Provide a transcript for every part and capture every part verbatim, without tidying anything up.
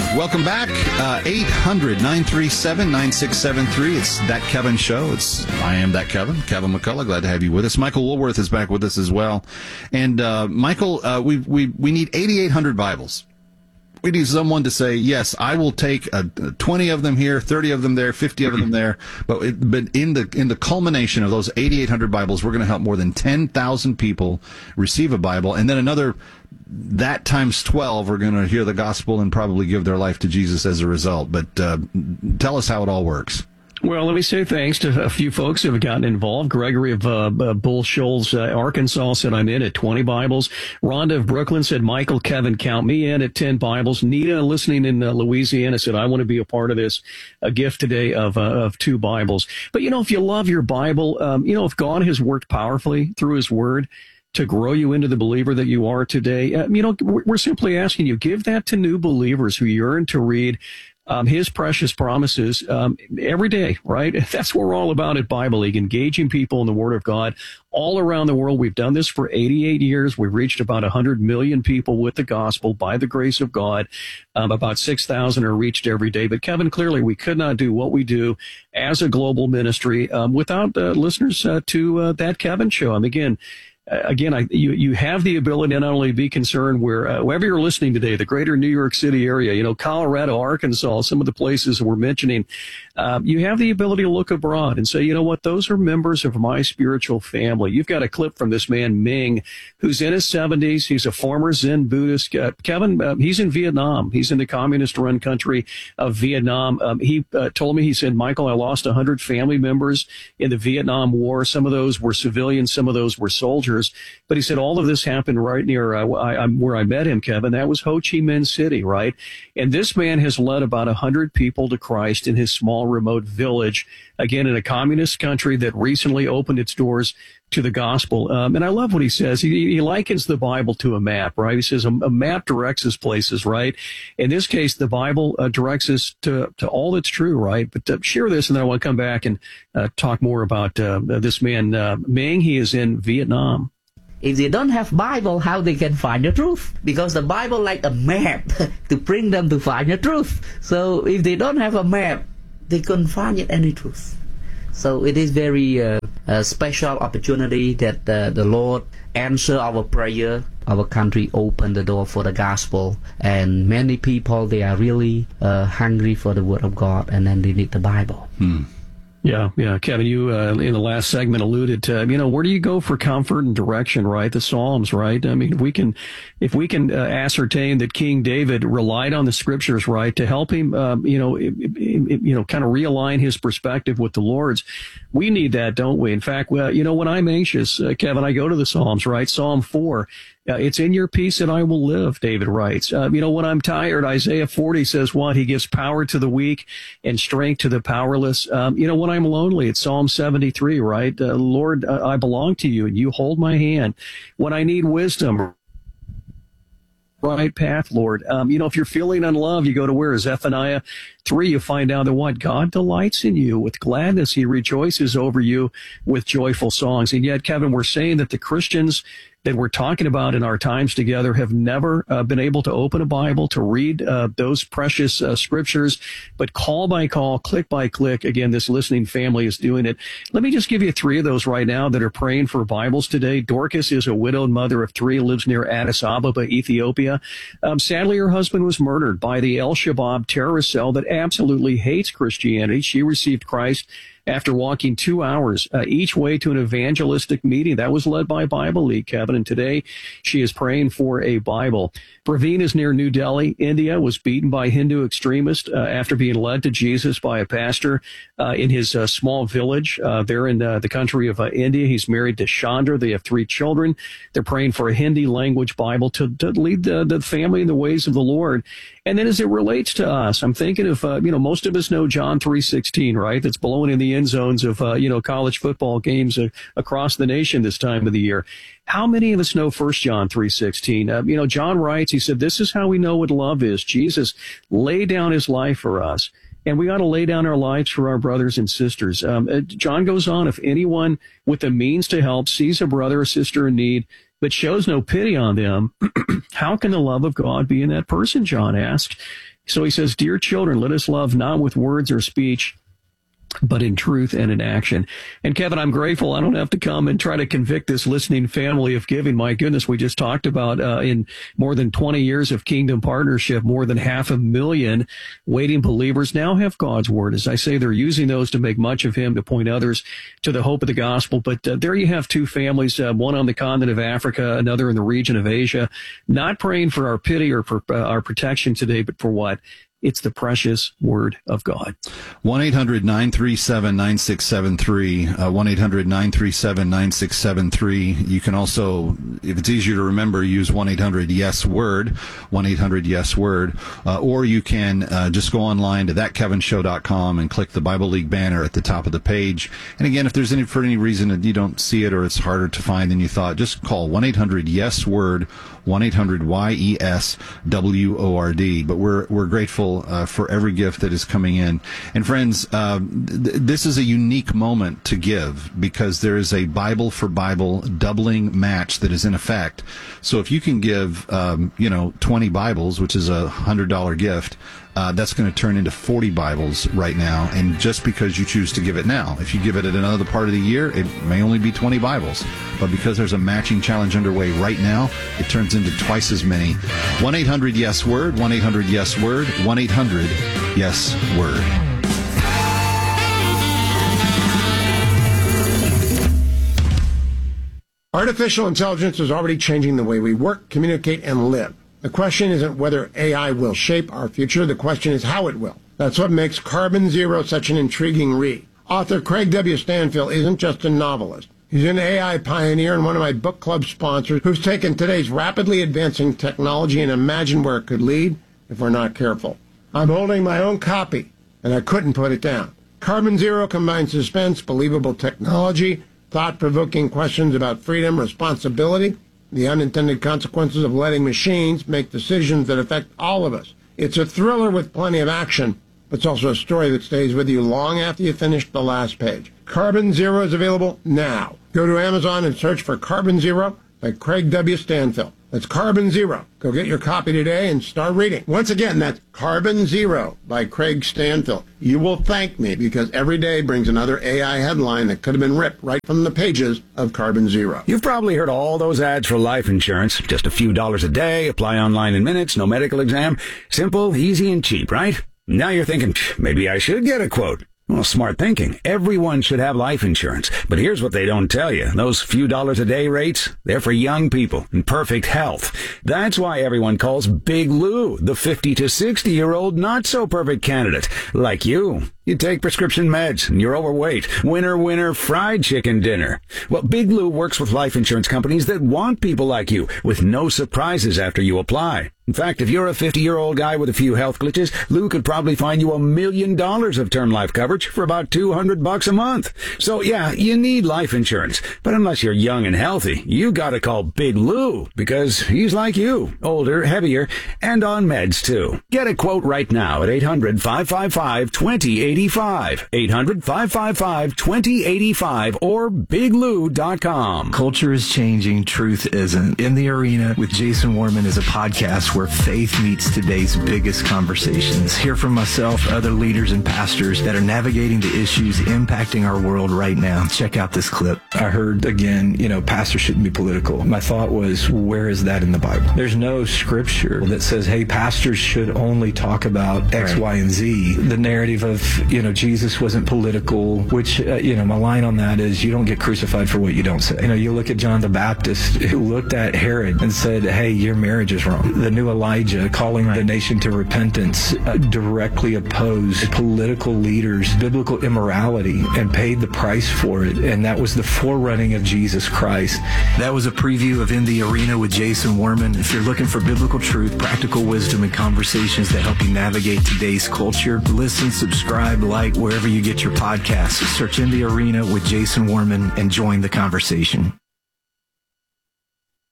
Welcome back. Uh, eight hundred, nine three seven, nine six seven three. It's That Kevin Show. It's I am That Kevin, Kevin McCullough. Glad to have you with us. Michael Woolworth is back with us as well. And uh, Michael, uh, we we we need eighty-eight hundred Bibles. We need someone to say, yes, I will take uh, twenty of them here, thirty of them there, fifty of them there. But it, but in the in the culmination of those eighty-eight hundred Bibles, we're going to help more than ten thousand people receive a Bible, and then another. That times twelve are going to hear the gospel and probably give their life to Jesus as a result. But uh, tell us how it all works. Well, let me say thanks to a few folks who have gotten involved. Gregory of uh, Bull Shoals, uh, Arkansas said, I'm in at twenty Bibles. Rhonda of Brooklyn said, Michael, Kevin, count me in at ten Bibles. Nita, listening in uh, Louisiana, said, I want to be a part of this, a gift today of uh, of two Bibles. But, you know, if you love your Bible, um, you know, if God has worked powerfully through his word to grow you into the believer that you are today, uh, you know, we're simply asking you, give that to new believers who yearn to read Um, his precious promises um, every day, right? That's what we're all about at Bible League, engaging people in the Word of God all around the world. We've done this for eighty-eight years. We've reached about one hundred million people with the gospel by the grace of God. Um, about six thousand are reached every day. But Kevin, clearly we could not do what we do as a global ministry um, without uh, listeners uh, to uh, That Kevin Show. And again, Again, I, you, you have the ability to not only be concerned where, uh, wherever you're listening today, the greater New York City area, you know, Colorado, Arkansas, some of the places we're mentioning, uh, you have the ability to look abroad and say, you know what, those are members of my spiritual family. You've got a clip from this man, Ming, who's in his seventies. He's a former Zen Buddhist. Uh, Kevin, uh, he's in Vietnam. He's in the communist-run country of Vietnam. Um, he uh, told me, he said, Michael, I lost one hundred family members in the Vietnam War. Some of those were civilians. Some of those were soldiers. But he said all of this happened right near uh, I, I'm, where I met him, Kevin. That was Ho Chi Minh City, right? And this man has led about one hundred people to Christ in his small remote village, again, in a communist country that recently opened its doors to the gospel. Um, and I love what he says. He, he likens the Bible to a map, right? He says a, a map directs us places, right? In this case, the Bible uh, directs us to, to all that's true, right? But uh, share this, and then I want to come back and uh, talk more about uh, this man, uh, Ming. He is in Vietnam. If they don't have Bible, how they can find the truth? Because the Bible like a map to bring them to find the truth. So if they don't have a map, they couldn't find any truth. So it is very uh, a special opportunity that uh, the Lord answer our prayer. Our country opened the door for the gospel, and many people, they are really uh, hungry for the word of God, and then they need the Bible. Hmm. Yeah, yeah. Kevin, you uh, in the last segment alluded to, you know, where do you go for comfort and direction, right? The Psalms, right? I mean, if we can, if we can uh, ascertain that King David relied on the scriptures, right, to help him, um, you know, it, it, you know, kind of realign his perspective with the Lord's, we need that, don't we? In fact, well, you know, when I'm anxious, uh, Kevin, I go to the Psalms, right? Psalm four. Uh, it's in your peace that I will live, David writes. Uh, you know, when I'm tired, Isaiah forty says what? He gives power to the weak and strength to the powerless. Um, you know, when I'm lonely, it's Psalm seventy-three, right? Uh, Lord, uh, I belong to you and you hold my hand. When I need wisdom, right path, Lord. Um, you know, if you're feeling unloved, you go to where? Zephaniah three, you find out that what? God delights in you with gladness. He rejoices over you with joyful songs. And yet, Kevin, we're saying that the Christians that we're talking about in our times together have never uh, been able to open a Bible, to read uh, those precious uh, scriptures, but call by call, click by click, again, this listening family is doing it. Let me just give you three of those right now that are praying for Bibles today. Dorcas is a widowed mother of three, lives near Addis Ababa, Ethiopia. Um, sadly, her husband was murdered by the El-Shabaab terrorist cell that absolutely hates Christianity. She received Christ after walking two hours uh, each way to an evangelistic meeting that was led by Bible League, Kevin. And today she is praying for a Bible. Praveen is near New Delhi, India, was beaten by Hindu extremists uh, after being led to Jesus by a pastor uh, in his uh, small village uh, there in uh, the country of uh, India. He's married to Chandra. They have three children. They're praying for a Hindi language Bible to, to lead the, the family in the ways of the Lord. And then as it relates to us, I'm thinking of, uh, you know, most of us know John three sixteen, right? That's blowing in the end zones of, uh, you know, college football games uh, across the nation this time of the year. How many of us know First John three sixteen? Uh, you know, John writes, he said, this is how we know what love is. Jesus laid down his life for us, and we ought to lay down our lives for our brothers and sisters. Um, uh, John goes on, if anyone with the means to help sees a brother or sister in need, but shows no pity on them, how can the love of God be in that person, John asked. So he says, dear children, let us love not with words or speech, but in truth and in action. And Kevin, I'm grateful I don't have to come and try to convict this listening family of giving. My goodness, we just talked about uh, in more than twenty years of Kingdom Partnership, more than half a million waiting believers now have God's Word. As I say, they're using those to make much of Him, to point others to the hope of the gospel. But uh, there you have two families, uh, one on the continent of Africa, another in the region of Asia, not praying for our pity or for uh, our protection today, but for what? It's the precious Word of God. one eight hundred nine three seven nine six seven three, uh, one eight hundred nine three seven nine six seven three. You can also, if it's easier to remember, use one eight hundred yes word, one eight hundred yes word, uh, or you can uh, just go online to that kevin show dot com and click the Bible League banner at the top of the page. And again, if there's any, for any reason that you don't see it or it's harder to find than you thought, just call one eight hundred yes word, one eight hundred Y E S W O R D. But we're we're grateful uh, for every gift that is coming in. And friends, uh, th- this is a unique moment to give because there is a Bible for Bible doubling match that is in effect. So if you can give, um, you know, twenty Bibles, which is a one hundred dollars gift, Uh, that's going to turn into forty Bibles right now, and just because you choose to give it now. If you give it at another part of the year, it may only be twenty Bibles. But because there's a matching challenge underway right now, it turns into twice as many. one eight hundred yes word, one eight hundred yes word, one eight hundred yes word. Artificial intelligence is already changing the way we work, communicate, and live. The question isn't whether A I will shape our future. The question is how it will. That's what makes Carbon Zero such an intriguing read. Author Craig W. Stanfield isn't just a novelist. He's an A I pioneer and one of my book club sponsors who's taken today's rapidly advancing technology and imagined where it could lead if we're not careful. I'm holding my own copy, and I couldn't put it down. Carbon Zero combines suspense, believable technology, thought-provoking questions about freedom, responsibility, the unintended consequences of letting machines make decisions that affect all of us. It's a thriller with plenty of action, but it's also a story that stays with you long after you finish the last page. Carbon Zero is available now. Go to Amazon and search for Carbon Zero by Craig W. Stanfield. That's Carbon Zero. Go get your copy today and start reading. Once again, that's Carbon Zero by Craig Stanfield. You will thank me because every day brings another A I headline that could have been ripped right from the pages of Carbon Zero. You've probably heard all those ads for life insurance. Just a few dollars a day, apply online in minutes, no medical exam. Simple, easy, and cheap, right? Now you're thinking, maybe I should get a quote. Well, smart thinking. Everyone should have life insurance. But here's what they don't tell you. Those few dollars a day rates, they're for young people in perfect health. That's why everyone calls Big Lou the fifty to sixty year old not so perfect candidate. Like you. You take prescription meds and you're overweight. Winner, winner, fried chicken dinner. Well, Big Lou works with life insurance companies that want people like you with no surprises after you apply. In fact, if you're a fifty-year-old guy with a few health glitches, Lou could probably find you a million dollars of term life coverage for about two hundred bucks a month. So yeah, you need life insurance. But unless you're young and healthy, you gotta call Big Lou because he's like you, older, heavier, and on meds too. Get a quote right now at eight hundred, five five five, two zero eight five, eight hundred, five five five, two zero eight five, or big lou dot com. Culture is changing, truth isn't. In the Arena with Jason Warman is a podcast where faith meets today's biggest conversations. Hear from myself, other leaders and pastors that are navigating the issues impacting our world right now. Check out this clip. I heard again, you know, pastors shouldn't be political. My thought was, where is that in the Bible? There's no scripture that says, hey, pastors should only talk about X, right. Y, and Z. The narrative of, you know, Jesus wasn't political, which, uh, you know, my line on that is you don't get crucified for what you don't say. You know, you look at John the Baptist who looked at Herod and said, hey, your marriage is wrong. The new Elijah calling right. the nation to repentance uh, directly opposed political leaders' biblical immorality and paid the price for it. And that was the forerunning of Jesus Christ. That was a preview of In the Arena with Jason Warman. If you're looking for biblical truth, practical wisdom, and conversations that help you navigate today's culture, listen, subscribe, like wherever you get your podcasts. Search In the Arena with Jason Warman and join the conversation.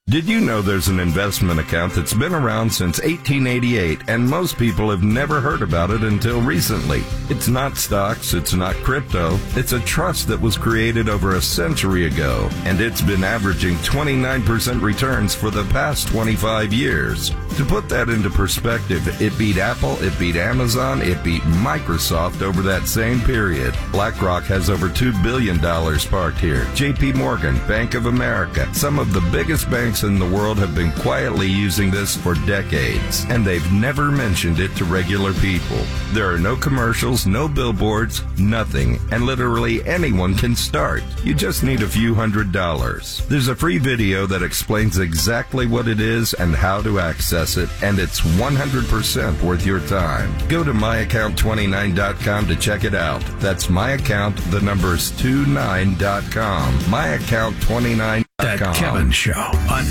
Did you know there's an investment account that's been around since eighteen eighty-eight, and most people have never heard about it until recently? It's not stocks, it's not crypto, it's a trust that was created over a century ago, and it's been averaging twenty-nine percent returns for the past twenty-five years. To put that into perspective, it beat Apple, it beat Amazon, it beat Microsoft over that same period. BlackRock has over two billion dollars parked here. J P Morgan, Bank of America, some of the biggest banks in the world have been quietly using this for decades, and they've never mentioned it to regular people. There are no commercials, no billboards, nothing, and literally anyone can start. You just need a few hundred dollars. There's a free video that explains exactly what it is and how to access it, and it's one hundred percent worth your time. Go to my account twenty-nine dot com to check it out. That's my account, the number's twenty-nine dot com. my account twenty-nine dot com. That Kevin Show on